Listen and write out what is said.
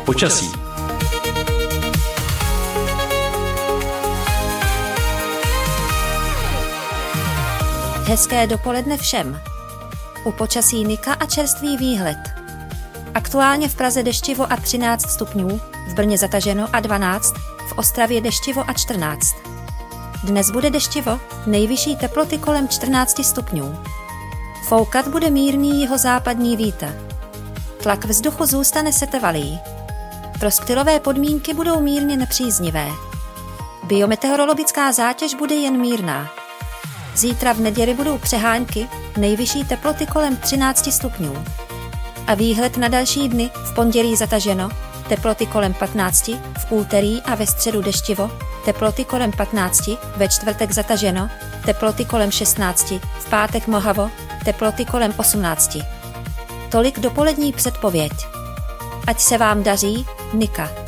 Počasí. Hezké dopoledne všem. U počasí Nika a čerstvý výhled. Aktuálně v Praze deštivo a 13 stupňů, v Brně zataženo a 12, v Ostravě deštivo a 14. Dnes bude deštivo, nejvyšší teploty kolem 14 stupňů. Foukat bude mírný jihozápadní vítr. Tlak vzduchu zůstane setrvalý. Rozptylové podmínky budou mírně nepříznivé. Biometeorologická zátěž bude jen mírná. Zítra v neděli budou přehánky, nejvyšší teploty kolem 13 stupňů. A výhled na další dny: v pondělí zataženo, teploty kolem 15, v úterý a ve středu deštivo, teploty kolem 15, ve čtvrtek zataženo, teploty kolem 16, v pátek mlhavo, teploty kolem 18. Tolik dopolední předpověď. Ať se vám daří, Nika.